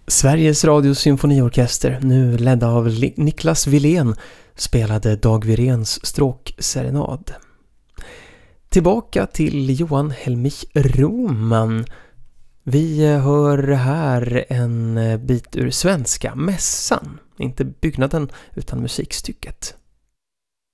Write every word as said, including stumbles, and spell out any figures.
Sveriges Radios symfoniorkester, nu ledda av Niklas Wilén, spelade Dag Wiréns stråkserenad. Tillbaka till Johan Helmich Roman. Vi hör här en bit ur Svenska mässan, inte byggnaden utan musikstycket.